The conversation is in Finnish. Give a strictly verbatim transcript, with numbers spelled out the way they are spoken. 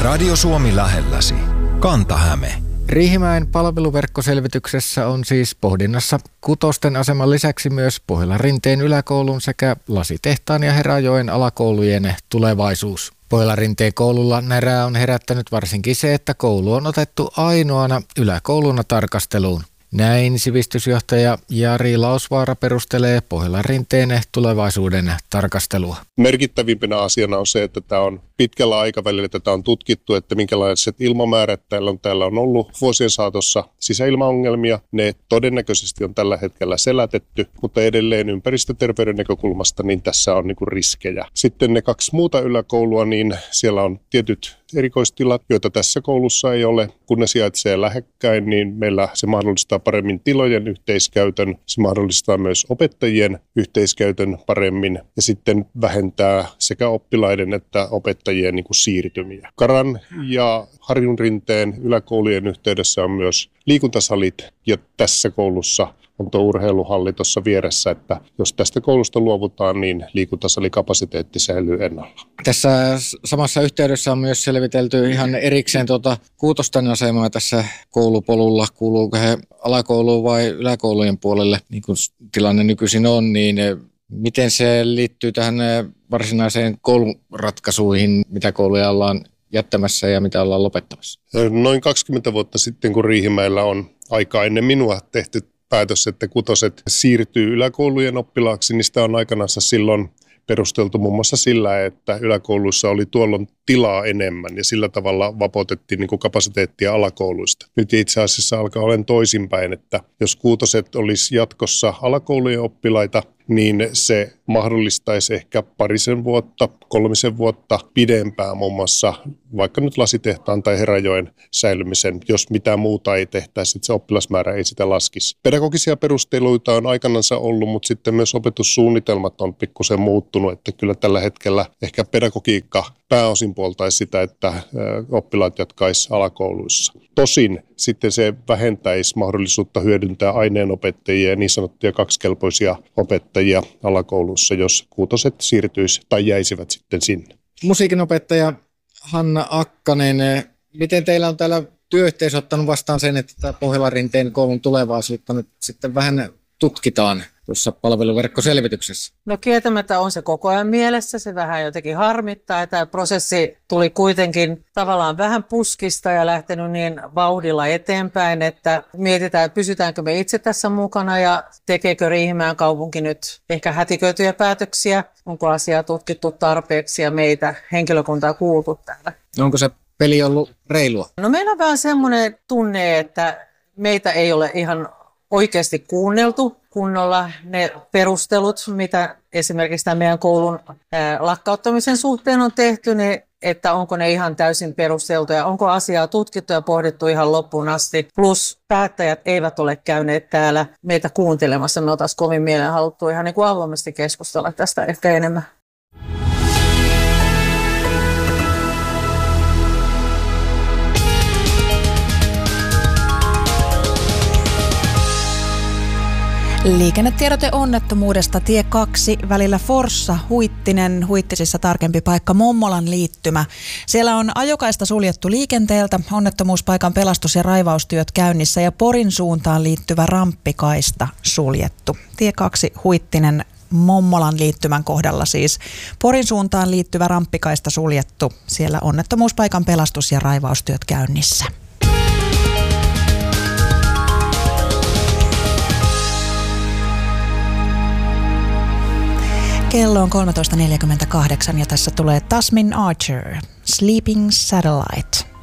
Radio Suomi lähelläsi. Kanta-Häme. Riihimäen palveluverkkoselvityksessä on siis pohdinnassa Kutosten aseman lisäksi myös Pohjola-Rinteen yläkoulun sekä Lasitehtaan ja Herajoen alakoulujen tulevaisuus. Pohjola-Rinteen koululla närää on herättänyt varsinkin se, että koulu on otettu ainoana yläkouluna tarkasteluun. Näin sivistysjohtaja Jari Lausvaara perustelee Pohjola-Rinteen tulevaisuuden tarkastelua. Merkittävimpänä asiana on se, että tämä on pitkällä aikavälillä tätä on tutkittu, että minkälaiset ilmamäärät täällä on, täällä on ollut vuosien saatossa sisäilmaongelmia. Ne todennäköisesti on tällä hetkellä selätetty, mutta edelleen ympäristöterveyden näkökulmasta niin tässä on niin kuin riskejä. Sitten ne kaksi muuta yläkoulua, niin siellä on tietyt erikoistilat, joita tässä koulussa ei ole. Kun ne sijaitsee lähekkäin, niin meillä se mahdollistaa paremmin tilojen yhteiskäytön. Se mahdollistaa myös opettajien yhteiskäytön paremmin ja sitten vähentää sekä oppilaiden että opettajien niin kuin siirtymiä. Karan ja Harjunrinteen yläkoulujen yhteydessä on myös liikuntasalit ja tässä koulussa on tuo urheiluhalli tuossa vieressä, että jos tästä koulusta luovutaan, niin liikuntasalikapasiteetti säilyy ennalla. Tässä samassa yhteydessä on myös selvitelty ihan erikseen tuota Kuutosten asemaa tässä koulupolulla. Kuuluuko he alakouluun vai yläkoulujen puolelle, niin kuin tilanne nykyisin on, niin miten se liittyy tähän varsinaiseen kouluratkaisuihin, mitä kouluja ollaan jättämässä ja mitä ollaan lopettamassa? Noin kaksikymmentä vuotta sitten, kun Riihimäellä on aikaa ennen minua tehty päätös, että kutoset siirtyy yläkoulujen oppilaaksi, niin sitä on aikanansa silloin perusteltu muun muassa sillä, että yläkouluissa oli tuolloin tilaa enemmän ja sillä tavalla vapautettiin niin kuin kapasiteettia alakouluista. Nyt itse asiassa alkaa olen toisinpäin, että jos kuutoset olisi jatkossa alakoulujen oppilaita, niin se mahdollistaisi ehkä parisen vuotta, kolmisen vuotta pidempään muun muassa vaikka nyt Lasitehtaan tai Herajoen säilymisen, jos mitään muuta ei tehtäisi, että se oppilasmäärä ei sitä laskisi. Pedagogisia perusteluita on aikanansa ollut, mutta sitten myös opetussuunnitelmat on pikkusen muuttunut, että kyllä tällä hetkellä ehkä pedagogiikka pääosin puoltaisi sitä, että oppilaat jatkaisi alakouluissa. Tosin sitten se vähentäisi mahdollisuutta hyödyntää aineenopettajia ja niin sanottuja kaksikelpoisia opettajia alakoulussa, jos kuutoset siirtyisi tai jäisivät sitten sinne. Musiikinopettaja Hanna Akkanen, miten teillä on täällä työyhteisö ottanut vastaan sen, että tämä Pohjola-Rinteen koulun tulevaisuutta nyt sitten vähän tutkitaan tuossa palveluverkkoselvityksessä? No kieltämättä on se koko ajan mielessä, se vähän jotenkin harmittaa, että tämä prosessi tuli kuitenkin tavallaan vähän puskista ja lähtenyt niin vauhdilla eteenpäin, että mietitään, pysytäänkö me itse tässä mukana ja tekeekö Riihimäen kaupunki nyt ehkä hätiköityjä päätöksiä, onko asiaa tutkittu tarpeeksi ja meitä henkilökuntaa kuultu täällä. Onko se peli ollut reilua? No meillä on vähän semmoinen tunne, että meitä ei ole ihan oikeasti kuunneltu kunnolla ne perustelut, mitä esimerkiksi tämän meidän koulun ää, lakkauttamisen suhteen on tehty, niin että onko ne ihan täysin perusteltuja, onko asiaa tutkittu ja pohdittu ihan loppuun asti. Plus päättäjät eivät ole käyneet täällä meitä kuuntelemassa. Me oltaisiin kovin mieleen haluttu ihan niin kuin avoimesti keskustella tästä ehkä enemmän. Liikennetiedote onnettomuudesta tie kaksi välillä Forssa-Huittinen, Huittisissa tarkempi paikka Mommolan liittymä. Siellä on ajokaista suljettu liikenteeltä, onnettomuuspaikan pelastus- ja raivaustyöt käynnissä ja Porin suuntaan liittyvä ramppikaista suljettu. Tie kaksi Huittinen Mommolan liittymän kohdalla siis. Porin suuntaan liittyvä ramppikaista suljettu. Siellä onnettomuuspaikan pelastus- ja raivaustyöt käynnissä. Kello on kolmetoista neljäkymmentäkahdeksan ja tässä tulee Tasmin Archer, Sleeping Satellite.